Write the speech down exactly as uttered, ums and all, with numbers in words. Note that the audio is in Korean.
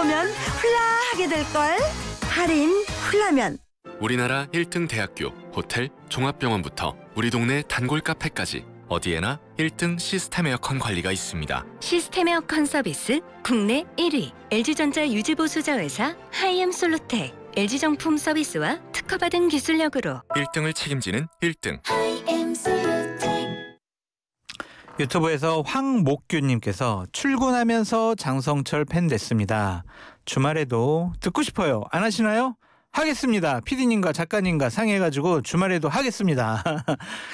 맛보면 훌라하게 될걸. 할인 훌라면. 우리나라 일 등 대학교, 호텔, 종합병원부터 우리 동네 단골 카페까지 어디에나 일 등 시스템 에어컨 관리가 있습니다. 시스템 에어컨 서비스 국내 일 위 엘지전자 유지보수자 회사 하이엠솔루텍. 엘지정품 서비스와 특허받은 기술력으로 일 등을 책임지는 일 등. 유튜브에서 황목규님께서 출근하면서 장성철 팬 됐습니다. 주말에도 듣고 싶어요. 안 하시나요? 하겠습니다. 피디님과 작가님과 상의해가지고 주말에도 하겠습니다.